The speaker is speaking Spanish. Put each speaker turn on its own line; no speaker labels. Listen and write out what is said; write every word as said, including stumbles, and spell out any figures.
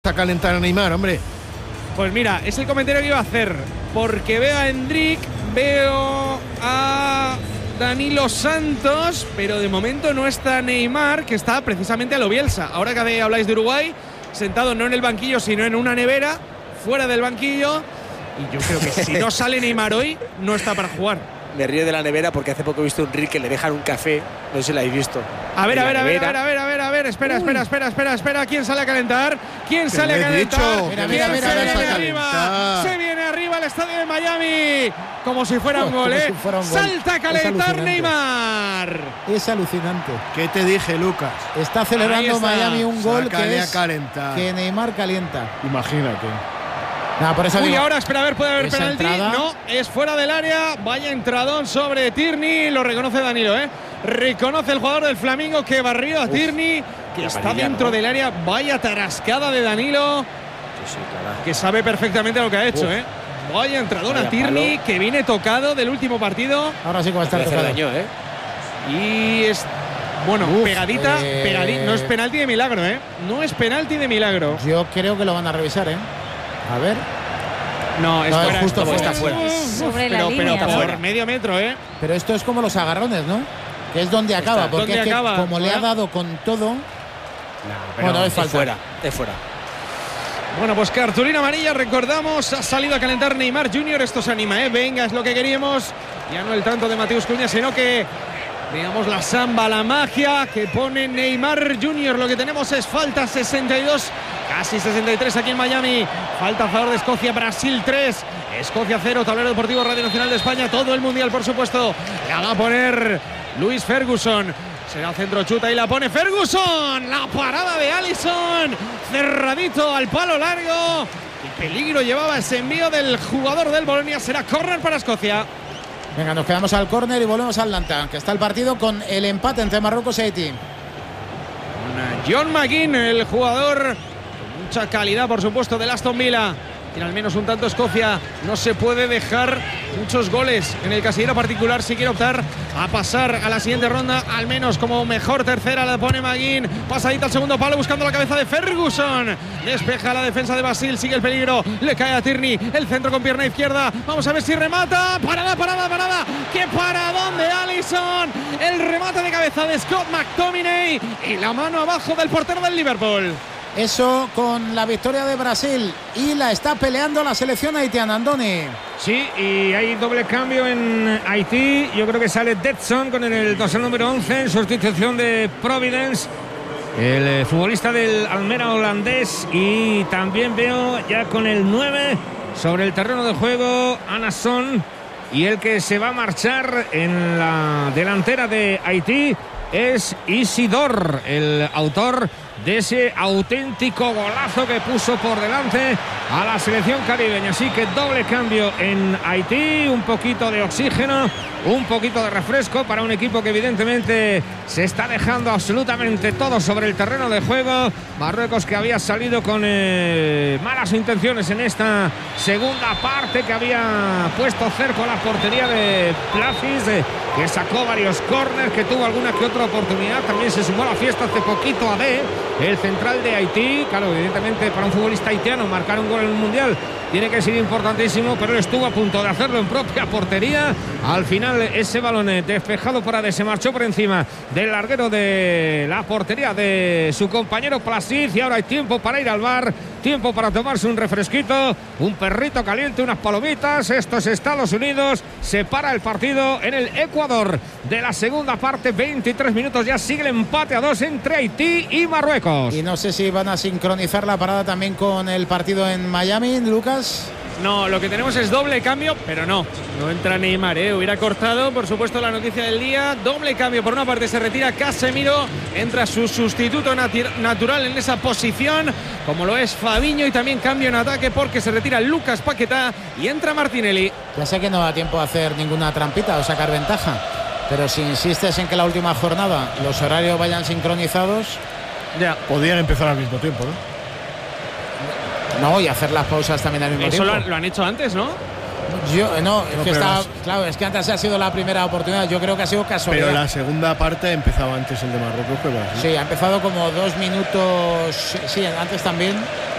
A calentar a Neymar, hombre.
Pues mira, es el comentario que iba a hacer, porque veo a Endrick, veo a Danilo Santos, pero de momento no está Neymar, que está precisamente a lo Bielsa. Ahora que habláis de Uruguay, sentado no en el banquillo, sino en una nevera, fuera del banquillo, y yo creo que si no sale Neymar hoy, no está para jugar.
Me río de la nevera porque hace poco he visto un reel que le dejan un café, no sé si lo habéis visto.
A ver, a ver, a ver, a ver, a ver, a ver, a ver, espera, espera, espera, espera, espera, ¿quién sale a calentar? ¿Quién sale a calentar?
Mira,
mira,
mira,
se
mira,
viene
mira,
arriba, se viene arriba el estadio de Miami, como si fuera un gol, ¿eh?
Si fuera un gol.
Salta a calentar
Es
Neymar.
Es alucinante.
¿Qué te dije, Lucas?
Está celebrando
está.
Miami un gol
Sácale
que
a
es
calentar.
que Neymar calienta.
Imagínate.
No, por eso
Uy,
digo,
ahora espera a ver, puede haber
esa
penalti.
entrada.
No, es fuera del área. Vaya entradón sobre Tierney. Lo reconoce Danilo, ¿eh? Reconoce el jugador del Flamengo que barrió a Tierney, que está
amarilla,
dentro
¿no?
del área. Vaya tarascada de Danilo,
Sí, sí, claro.
que sabe perfectamente lo que ha hecho,
Uf.
¿eh? Vaya entradón a
Vaya
Tierney,
palo.
que viene tocado del último partido.
ahora sí que va a estar
Le hace
tocado.
daño, ¿eh?
Y es. Bueno,
Uf,
pegadita,
eh.
pegadita. No es penalti de milagro, ¿eh? No es penalti de milagro.
Yo creo que lo van a revisar, ¿eh? A ver.
No, es
No, es
fuera.
justo
esto
fuera.
está fuera.
Sobre la
pero,
línea,
pero
¿no?
por medio metro, ¿eh?
Pero esto es como los agarrones, ¿no? Que es donde acaba,
Está.
porque
¿Dónde
es que
acaba?
como le ha
¿Fuera?
dado con todo.
No, pero
Bueno, es
es
falta.
fuera, es fuera.
Bueno, pues cartulina amarilla, recordamos, ha salido a calentar Neymar junior, esto se anima, ¿eh? Venga, es lo que queríamos, ya no el tanto de Mateus Cunha, sino que, digamos, la samba, la magia que pone Neymar junior, lo que tenemos es falta sesenta y dos, casi sesenta y tres aquí en Miami, falta a favor de Escocia, Brasil tres, Escocia cero, Tablero Deportivo Radio Nacional de España, todo el Mundial, por supuesto, la va a poner Luis Ferguson. Será centro, chuta y la pone Ferguson. La parada de Alisson. Cerradito al palo largo. Y peligro llevaba ese envío del jugador del Bolonia. Será córner para Escocia.
Venga, nos quedamos al córner y volvemos al Atlanta, que está el partido con el empate entre Marruecos y Haití.
John McGinn, el jugador con mucha calidad, por supuesto, del Aston Villa. Tiene al menos un tanto Escocia. No se puede dejar muchos goles en el casillero particular si quiere optar a pasar a la siguiente ronda. Al menos como mejor tercera la pone McGinn. Pasadita al segundo palo buscando la cabeza de Ferguson. Despeja la defensa de Brasil. Sigue el peligro. Le cae a Tierney. El centro con pierna izquierda. Vamos a ver si remata. Parada, parada, parada. ¡Qué paradón de Alisson! El remate de cabeza de Scott McTominay. Y la mano abajo del portero del Liverpool.
Eso con la victoria de Brasil y la está peleando la selección haitiana, Andoni.
Sí, y hay doble cambio en Haití. Yo creo que sale Detson con el dorsal número once en sustitución de Providence, el eh, futbolista del Almera holandés. Y también veo ya con el nueve sobre el terreno de juego Anasson. Y el que se va a marchar en la delantera de Haití es Isidor, el autor de ese auténtico golazo que puso por delante a la selección caribeña. Así que doble cambio en Haití, un poquito de oxígeno, un poquito de refresco para un equipo que evidentemente se está dejando absolutamente todo sobre el terreno de juego. Marruecos, que había salido con eh, malas intenciones en esta segunda parte, que había puesto cerco a la portería de Plafis, eh, que sacó varios córneres, que tuvo alguna que otra oportunidad. También se sumó a la fiesta hace poquito a D, el central de Haití. Claro, evidentemente para un futbolista haitiano marcar un gol en el Mundial tiene que ser importantísimo, pero él estuvo a punto de hacerlo en propia portería. Al final ese balón despejado por Ade se marchó por encima del larguero de la portería de su compañero Placid. Y ahora hay tiempo para ir al bar, tiempo para tomarse un refresquito, un perrito caliente, unas palomitas. Esto es Estados Unidos. Se para el partido en el Ecuador de la segunda parte. veintitrés minutos ya, sigue el empate a dos entre Haití y Marruecos.
Y no sé si van a sincronizar la parada también con el partido en Miami, Lucas.
No, lo que tenemos es doble cambio, pero no, no entra Neymar, ¿eh? Hubiera cortado, por supuesto, la noticia del día. Doble cambio, por una parte se retira Casemiro, entra su sustituto nat- natural en esa posición, como lo es Fabinho, y también cambio en ataque porque se retira Lucas Paquetá y entra Martinelli.
Ya sé que no da tiempo a hacer ninguna trampita o sacar ventaja, pero si insistes en que la última jornada los horarios vayan sincronizados.
Ya.
Podían empezar al mismo tiempo, ¿no?
No, y hacer las pausas también al mismo
Eso
tiempo.
lo han, lo han hecho antes, ¿no?
Yo, no, es
No,
que
pero
está,
las-
claro, es que antes ha sido la primera oportunidad. Yo creo que ha sido casualidad.
Pero la segunda parte empezaba antes el de Marruecos que Brasil.
Sí, ha empezado como dos minutos. Sí, antes también.